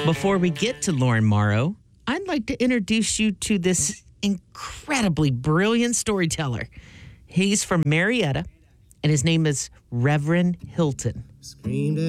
Before we get to Lauren Morrow, I'd like to introduce you to this incredibly brilliant storyteller. He's from Marietta, and his name is Reverend Hilton.